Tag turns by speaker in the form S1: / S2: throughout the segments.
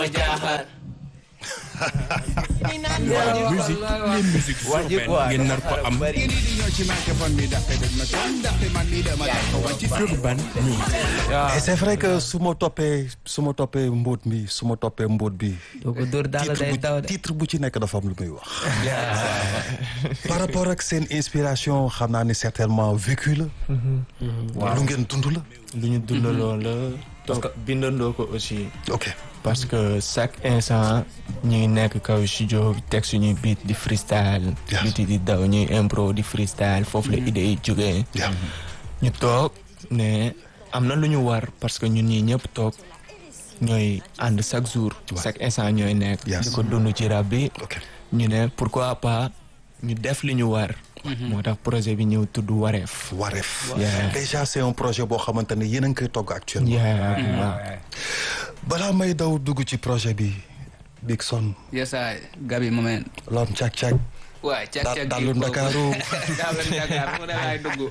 S1: ma jaaxal.
S2: musique les musiques urbaines ngeen nar ko am. Urban music.
S3: et c'est vrai que su ma toppee mbóot bi.
S4: doo ko dóor daal day daw de.
S3: titre bu ci nekk dafa am lu muy wax. par rapport ak seen inspiration xam naa ni certainement vécu la.
S1: waaw
S3: lu ngeen dund la.
S1: lu ñu dundaloo la. parce que bindandoo ko aussi.
S3: ok
S1: parce que chaque instant ñu ngi nekk kaw studio teg suñuy beat di freestyle.
S3: Yes.
S1: beat yi di daw ñuy impro di freestyle foofu la idée yi jógee. ñu toog ne am na lu ñu war parce que ñun ñii ñëpp toog ñooy ànd chaque jour. chaque instant ñooy nekk.
S3: Yes.
S1: di ko dund ci rap bi.
S3: ok
S1: ñu ne pourquoi pas ñu def li ñu war. moo tax projet bi ñëw tudd Wareef.
S3: Wareef.
S1: Yeah.
S3: déjà c'est un projet boo xamante ne yéen a ngi koy togg actuellement.
S1: waaw.
S3: balaa may daw dugg ci projet bi Big Son.
S5: yes I Gabi moment.
S3: Lom cak cak.
S5: waay càq
S3: dalu Ndakaaru.
S5: dalu Ndakaaru mu ne laay dugg.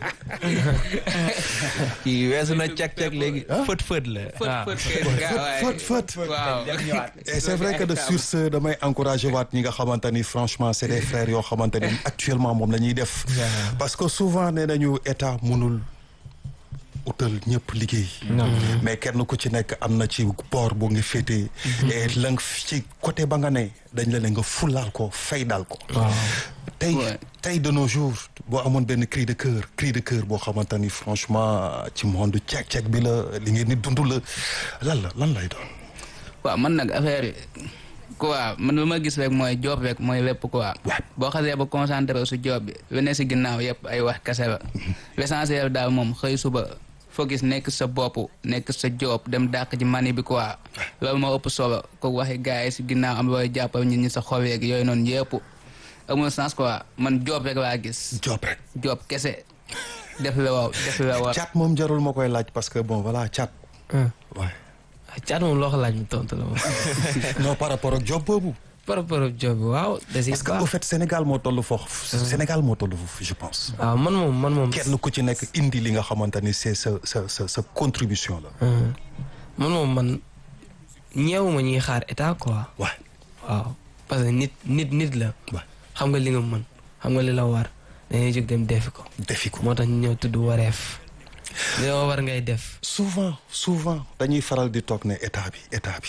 S1: kii weesu na càq-càq léegi. fët la.
S3: fët.
S5: waaw.
S3: et c'est vrai que de sur ce damay encourager waat ñi nga xamante ni franchement c'est des frères yoo xamante ni actuellement moom la ñuy def. parce que souvent nee nañu état mënul utal ñëpp liggéey. mais kenn ku ci nekk am na ci boor bu nga féetee. et la ci côté ba nga ne dañ la ne nga fulaal ko faydal ko. tey de nos jours boo amoon benn cri de cœur boo xamante ni franchement ci monde cek bi la li ngeen di dund la lan lay doon.
S5: waaw man nag affaire yi quoi man lu ma gis rek mooy job rek mooy lépp quoi. boo xasee ba concentré su job bi lu ne si ginnaaw yëpp ay wax kese la. l'essentiel daal moom xëy suba focus nekk sa bopp nekk sa job dem dàq ci mani bi quoi. loolu moo ëpp solo ko waxi gars yi si ginnaaw am looy jàppal nit ñi sa xol yeeg yooyu noonu yëpp amul sens quoi man job rek laa gis. job kese def la war.
S3: cat moom jarul ma koy laaj parce que bon voilà cat. waaye.
S4: caat moom loo ko laaj mu tontu la moom.
S3: non par rapport ak job boobu.
S4: par rapport ak job bi waaw.
S3: parce que au fait Sénégal moo toll foofu. Sénégal moo toll foofu je pense.
S4: waaw man moom.
S3: kenn ku ci nekk indi li nga xamante ni c'est sa contribution la.
S4: man ñeewuma ñuy xaar état quoi. waaw parce que nit la. xam nga li nga mën xam nga li la war dañuy jóg dem defi ko. moo tax ñu ñëw tudd Wareef. li ma war ngay def.
S3: souvent dañuy faral di toog ne état bi.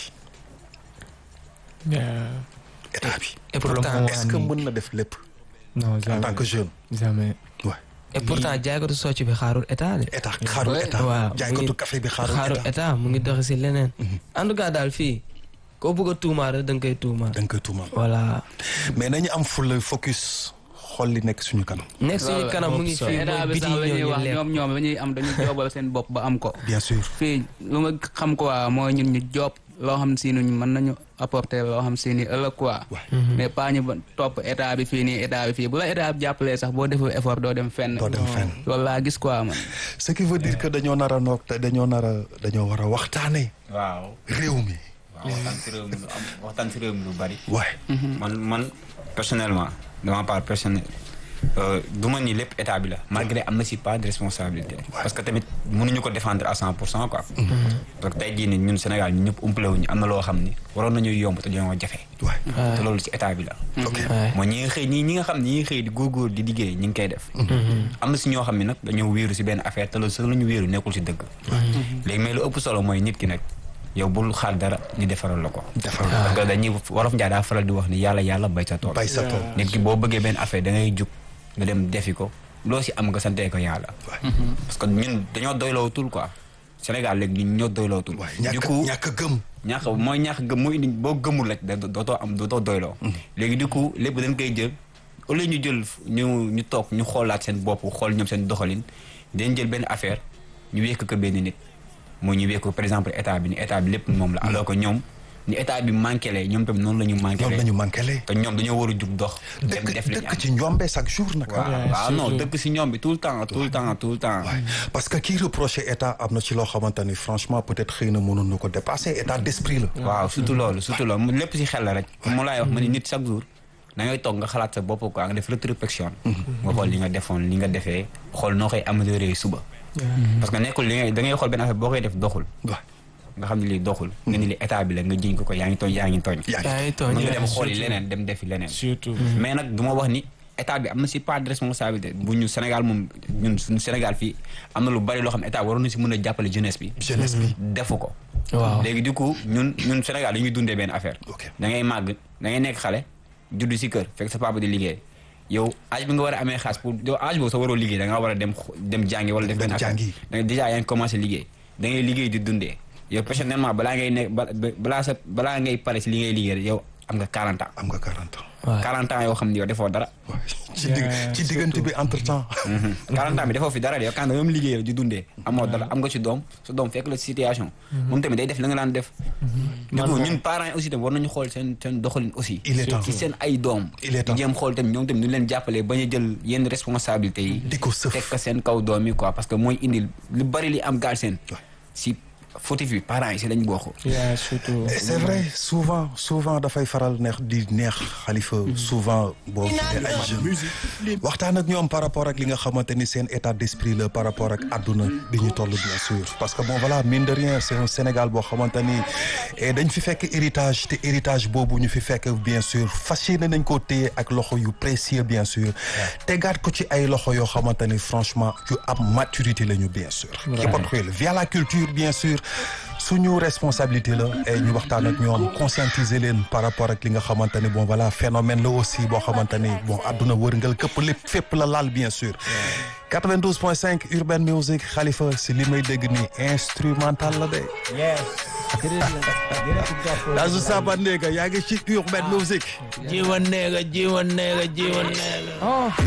S4: et pourtant
S3: est-ce que mën na def lépp.
S1: non jamais
S3: en tant que jeune.
S1: jamais.
S3: ouais.
S4: et pourtant jaaykatu socc bi xaarul état de.
S3: xaarul état.
S4: waaw
S3: jaaykatu café bi xaarul
S4: état mu ngi doxi si leneen. en tout cas daal fii koo bëgg a tuumaal rek da nga koy tuumaal. voilà.
S3: mais nañu am full focus. xool li nekk suñu kanam.
S4: nekk suñu kanam mu ngi fii
S5: état bi sax la ñuy wax ñoom la ñuy am dañu joobal seen bopp ba am ko.
S3: bien sûr.
S5: fii lu ma xam quoi mooy ñun ñu job loo xam si ni mën nañu apporter loo xam si ni ëllëg quoi. mais pas ñu topp état bi fii bu la état bi jàppalee sax boo deful effort doo dem fenn. loolu laa gis quoi man.
S3: ce qui veut dire que dañoo nar a noog te dañoo war a waxtaanee.
S6: waaw
S3: réew mi.
S6: waaw waxtaan si réew mi lu bari.
S3: waay.
S6: man personnellement. de ma part personnelle du ma ni lépp état bi la malgré am na si pas de responsabilité. parce que tamit mënuñu ko défendre à 100% quoi. donc tey jii nii ñun Sénégal ñun ñëpp umpale wuñu am na loo xam ni waroon nañuy yomb te dañoo jafe. te loolu ci état bi la. mooy ñi nga xam ne ñi ngi xëy di góorgóor di liggéey ñi ngi koy def. am na si ñoo xam ne nag dañoo wéeru si benn affaire te loolu sax la ñu wéeru nekkul si dëgg. léegi mais lu ëpp solo mooy nit ki nag. yow bul xaar dara ñu defaral la ko. parce que dañuy wolof Njaay daa faral di wax ni yàlla bay sa tool. nit ki boo bëggee benn affaire da ngay jug nga dem defi ko loo si am nga santee ko yàlla. parce que ñun dañoo doylootul quoi Sénégal léegi ñun ñoo doylootul. du coup
S3: ñàkk gëm.
S6: ñàkk gëm mooy indi boo gëmul rek dootoo doyloo. léegi du coup lépp dañ koy jël au lieu ñu jël ñu toog ñu xoolaat seen bopp xool ñoom seen doxalin dañ jël benn affaire ñu wékk ko benn nit. moo ñu wékk par exemple état bi lépp moom la alors que ñoom ni état bi manqué lee ñoom tamit noonu la ñu manqué lee te ñoom dañoo war a jug dox dem def li ñu am
S3: dëkk ci ñombe chaque jour nag.
S6: waaw non dëkk si ñoom bi tout le temps.
S3: parce que kii reproché état am na ci loo xamante ni franchement peut-être xëy na mënoon na ko dépasser état d'esprit la.
S6: waaw surtout loolu lépp si xel la rek. mu laay wax ma ni nit chaque jour da ngay toog nga xalaat sa bopp quoi nga def rétrospection. nga xool li nga defoon li nga defee xool noo koy améliorer suba. parce que nekkul da ngay xool benn affaire boo koy def doxul. nga xam ne lii doxul nga ni li état bi la nga jiñ ko yaa ngi tooñ mën nga dem xooli leneen dem defi leneen
S1: surtout
S6: mais nag du ma wax ni état bi am na si part de responsabilité bu ñu Sénégal moom ñun suñu Sénégal fii am na lu bari loo xam ne état waroon na si mën a jàppale jeunesse bi defu ko
S4: waaw
S6: léegi du coup ñun Sénégal dañuy dundee benn affaire da ngay màgg da ngay nekk xale juddu si kër fekk sa papa di liggéey yow âge bi nga war a amee xaas pour yow âge boobu sa waroo liggéey da nga war a dem jàngi wala def benn affaire da nga déjà yaa ngi commencé liggéey da ngay liggéey di dundee yow personnellement balaa ngay pare si li ngay liggéey yow am nga 40 ans.
S3: am nga 40 ans.
S6: 40 ans yoo xam ne yow defoo dara.
S3: ci diggante bi entre temps.
S6: 40 ans bi defoo fi dara de yow quand même liggéey di dundee. amoo dara am nga ci doom sa doom fekk la situation. moom tamit day def la nga daan def. du coup ñun parents yi aussi tamit war nañu xool seen doxalin aussi.
S3: il est temps
S6: ci seen ay doom.
S3: il est temps
S6: jéem xool tamit ñoom tamit ñu leen jàppalee bañ a jël yenn responsabilités yi.
S3: di ko sëf
S6: teg ko seen kaw doom yi quoi parce que mooy indil lu bari li am gaal seen. si fautif bi parents yi si lañ bokk.
S1: surtout.
S3: c'est vrai souvent dafay faral di neex Khalifa souvent boo gisee ay jeunes waxtaan ak ñoom par rapport ak li nga xamante ni seen état d'esprit la par rapport ak àdduna bi ñu toll bien sûr parce que bon voilà mine de rien c'est un Sénégal boo xamante ni dañ fi fekk héritage te héritage boobu ñu fi fekk bien sûr fas yéene nañ koo téye ak loxo yu précieux bien sûr tegaat ko ci ay loxo yoo xamante ni franchement yu am maturité la ñu bien sûr hypocrite via la culture bien sûr suñu responsabilité la et ñu waxtaan ak ñoom conscientiser leen par rapport ak li nga xamante ni bon voilà phénomène la aussi boo xamante ni bon àdduna wërngal këpp lépp fépp la laal bien sûr 92.5 Urban Music Khalifa si li may dégg ni instrumental la de Dazu Saba Ndega yaa ngi ci Urban Music
S1: jiwa neega